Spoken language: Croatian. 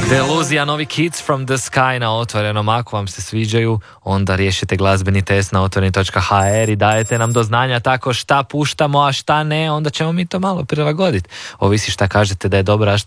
Deluzija, novi Kids from the Sky na Otvorenom. Ako vam se sviđaju, onda riješite glazbeni test na otvoreni.hr i dajete nam do znanja tako šta puštamo, a šta ne, onda ćemo mi to malo prilagoditi. Ovisi šta kažete da je dobro, a